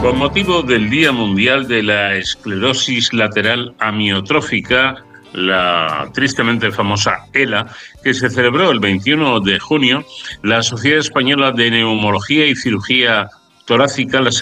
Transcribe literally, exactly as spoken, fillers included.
Con motivo del Día Mundial de la Esclerosis Lateral Amiotrófica, la tristemente famosa ELA, que se celebró el veintiuno de junio, la Sociedad Española de Neumología y Cirugía Torácica, la